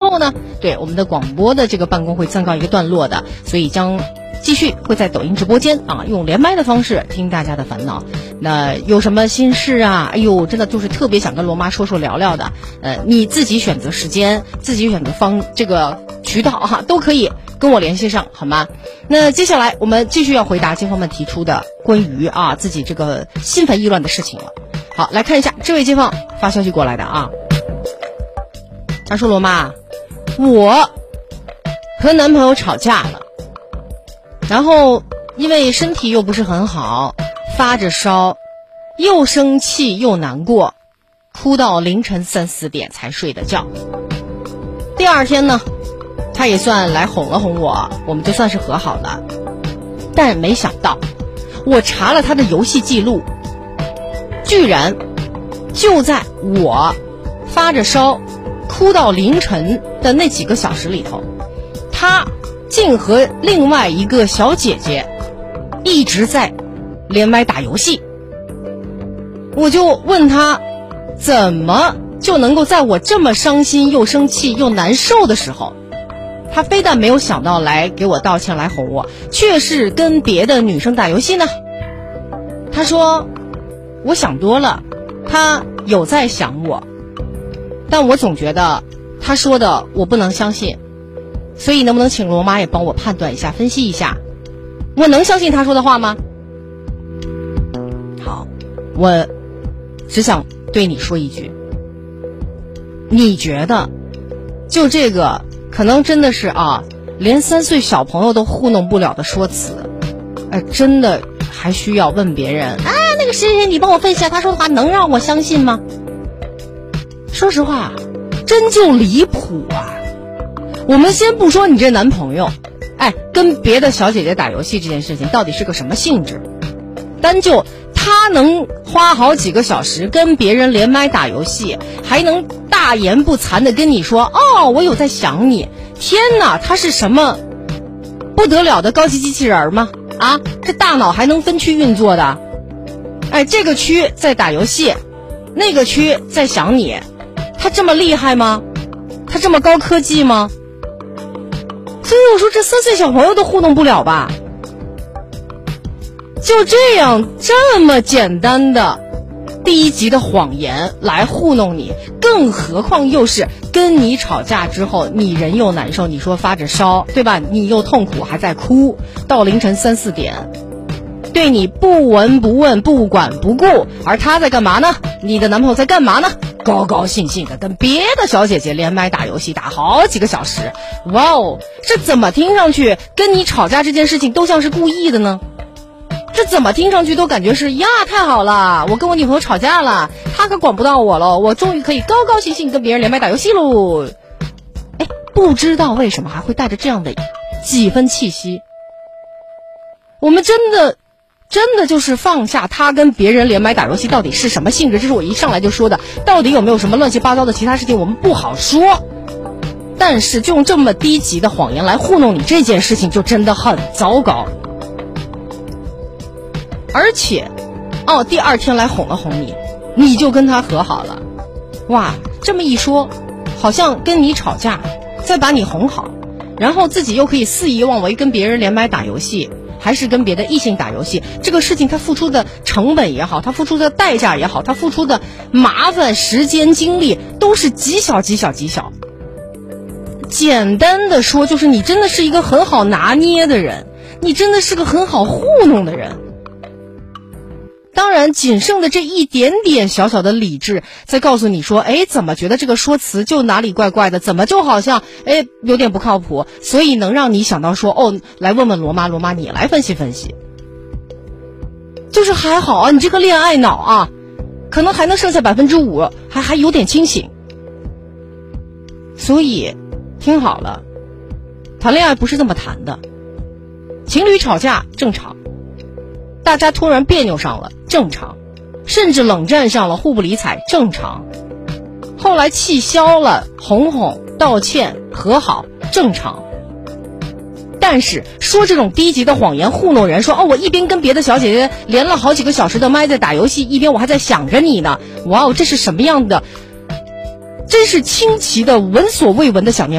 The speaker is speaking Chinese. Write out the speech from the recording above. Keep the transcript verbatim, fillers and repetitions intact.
后呢，对我们的广播的这个办公会暂告一个段落的，所以将继续会在抖音直播间啊，用连麦的方式听大家的烦恼。那有什么心事啊？哎呦，真的就是特别想跟罗妈说说聊聊的。呃，你自己选择时间，自己选择方这个渠道哈、啊，都可以跟我联系上，好吗？那接下来我们继续要回答街坊们提出的关于啊自己这个心烦意乱的事情了。好，来看一下这位街坊发消息过来的啊。他说：“罗妈，我和男朋友吵架了。”然后因为身体又不是很好，发着烧，又生气又难过，哭到凌晨三四点才睡得觉。第二天呢，他也算来哄了哄我，我们就算是和好了。但没想到我查了他的游戏记录，居然就在我发着烧哭到凌晨的那几个小时里头，他竟和另外一个小姐姐一直在连麦打游戏。我就问他，怎么就能够在我这么伤心又生气又难受的时候，他非但没有想到来给我道歉来哄我，却是跟别的女生打游戏呢？他说我想多了，他有在想我，但我总觉得他说的我不能相信，所以能不能请罗妈也帮我判断一下分析一下，我能相信他说的话吗？好，我只想对你说一句，你觉得就这个可能真的是啊连三岁小朋友都糊弄不了的说辞，哎，真的还需要问别人啊那个谁谁你帮我分析一下他说的话能让我相信吗？说实话真就离谱啊。我们先不说你这男朋友哎跟别的小姐姐打游戏这件事情到底是个什么性质，单就他能花好几个小时跟别人连麦打游戏，还能大言不惭的跟你说哦我有在想你，天哪，他是什么不得了的高级机器人吗？啊，这大脑还能分区运作的，哎，这个区在打游戏，那个区在想你，他这么厉害吗？他这么高科技吗？所以我说这三岁小朋友都糊弄不了吧。就这样这么简单的第一级的谎言来糊弄你，更何况又是跟你吵架之后你人又难受，你说发着烧对吧，你又痛苦还在哭到凌晨三四点，对你不闻不问不管不顾，而他在干嘛呢？你的男朋友在干嘛呢？高高兴兴的跟别的小姐姐连麦打游戏打好几个小时。哇哦，这怎么听上去跟你吵架这件事情都像是故意的呢？这怎么听上去都感觉是呀太好了，我跟我女朋友吵架了，她可管不到我了，我终于可以高高兴兴跟别人连麦打游戏喽。哎，不知道为什么还会带着这样的几分气息。我们真的真的就是放下他跟别人连麦打游戏到底是什么性质，这是我一上来就说的，到底有没有什么乱七八糟的其他事情我们不好说，但是就用这么低级的谎言来糊弄你，这件事情就真的很糟糕。而且哦，第二天来哄了哄你，你就跟他和好了。哇，这么一说好像跟你吵架再把你哄好，然后自己又可以肆意妄为跟别人连麦打游戏，还是跟别的异性打游戏，这个事情他付出的成本也好，他付出的代价也好，他付出的麻烦时间精力都是极小极小极小。简单的说就是你真的是一个很好拿捏的人，你真的是个很好糊弄的人。当然仅剩的这一点点小小的理智在告诉你说，哎，怎么觉得这个说辞就哪里怪怪的，怎么就好像哎有点不靠谱，所以能让你想到说哦，来问问罗妈，罗妈你来分析分析。就是还好啊，你这个恋爱脑啊可能还能剩下百分之五，还还有点清醒。所以听好了，谈恋爱不是这么谈的。情侣吵架正常，大家突然别扭上了正常，甚至冷战上了互不理睬正常，后来气消了哄哄道歉和好正常。但是说这种低级的谎言糊弄人，说哦我一边跟别的小姐姐连了好几个小时的麦在打游戏，一边我还在想着你呢，哇哦，这是什么样的，真是清奇的闻所未闻的想念。